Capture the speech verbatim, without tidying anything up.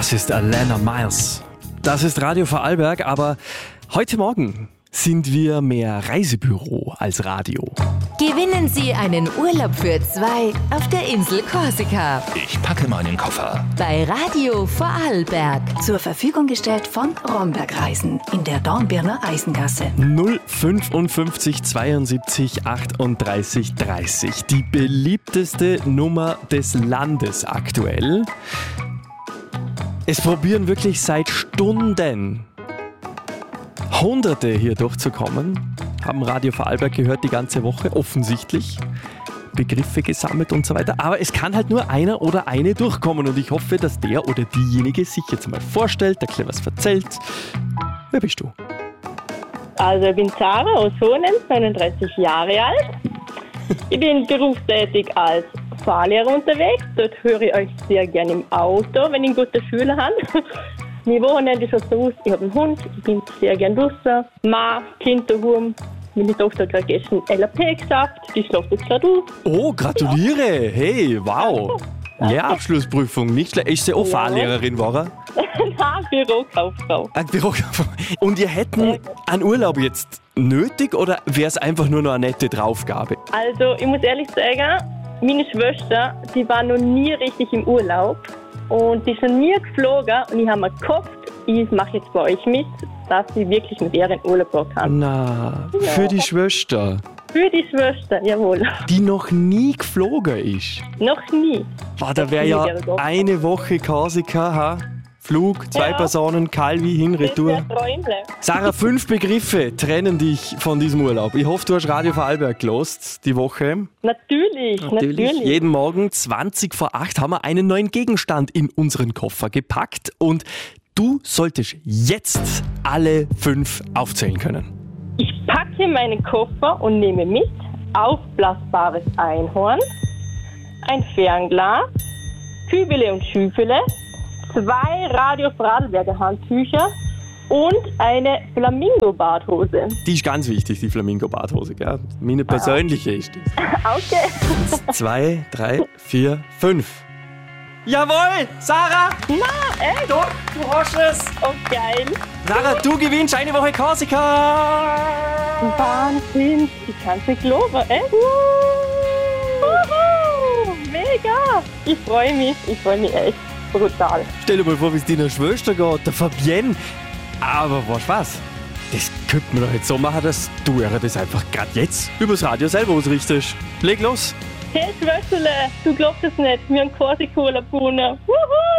Das ist Alana Miles. Das ist Radio Vorarlberg, aber heute Morgen sind wir mehr Reisebüro als Radio. Gewinnen Sie einen Urlaub für zwei auf der Insel Korsika. Ich packe meinen Koffer. Bei Radio Vorarlberg. Zur Verfügung gestellt von Romberg Reisen in der Dornbirner Eisengasse. null fünfundfünfzig zweiundsiebzig achtunddreißig dreißig. Die beliebteste Nummer des Landes aktuell. Es probieren wirklich seit Stunden Hunderte hier durchzukommen. Haben Radio Vorarlberg gehört die ganze Woche, offensichtlich. Begriffe gesammelt und so weiter. Aber es kann halt nur einer oder eine durchkommen. Und ich hoffe, dass der oder diejenige sich jetzt mal vorstellt, der gleich was erzählt. Wer bist du? Also ich bin Sarah aus Hohenems, neununddreißig Jahre alt. Ich bin berufstätig als Fahrlehrer unterwegs. Dort höre ich euch sehr gerne im Auto, wenn ich einen guten Schüler habe. Mein Wochenende ist schon so, ich habe einen Hund, ich bin sehr gerne draußen. Ma, Kind daheim. Meine Tochter hat gerade gestern L A P geschafft, die schläft jetzt gerade auf. Oh, gratuliere! Hey, wow! Ja, Abschlussprüfung, nicht schlecht. Ist sie auch Fahrlehrerin, war er? Nein, Bürokauffrau. Ein Bürokauffrau. Und ihr hätten einen Urlaub jetzt nötig oder wäre es einfach nur noch eine nette Draufgabe? Also, ich muss ehrlich sagen, meine Schwester, die war noch nie richtig im Urlaub. Und die ist noch nie geflogen und ich habe mir gehofft, ich mache jetzt bei euch mit, dass ich wirklich mit ihr in Urlaub gehen kann. Na, für die Schwester. Für die Schwester, jawohl. Die noch nie geflogen ist. Noch nie. Boah, da wäre ja eine Woche Korsika, ha? Flug, zwei Ja. Personen, Calvi, hin, Das retour. wäre Träumle. Sarah, fünf Begriffe trennen dich von diesem Urlaub. Ich hoffe, du hast Radio Vorarlberg gelost die Woche. Natürlich, natürlich. Jeden Morgen zwanzig vor acht haben wir einen neuen Gegenstand in unseren Koffer gepackt und du solltest jetzt alle fünf aufzählen können. Ich packe meinen Koffer und nehme mit aufblasbares Einhorn, ein Fernglas, Kübele und Schüffele, zwei Radio Vorarlberger Handtücher und eine Flamingo-Badhose. Die ist ganz wichtig, die Flamingo-Badhose, gell? Meine persönliche ist das. Okay. Zwei, drei, vier, fünf. Jawohl, Sarah! Na, echt? Du, du hast es! Oh, geil. Sarah, du gewinnst eine Woche Korsika! Wahnsinn. Ich kann es nicht glauben, echt? Wuhu. Mega. Ich freue mich. Ich freue mich echt. Brutal. Stell dir mal vor, wie es deiner Schwester geht, der Fabienne. Aber weißt du was? Das könnte man doch jetzt so machen, dass du ihr das einfach gerade jetzt übers Radio selber ausrichtest. Leg los! Hey Schwesterle, du glaubst es nicht. Wir haben Korsika-Urlaub gewonnen. Wuhu.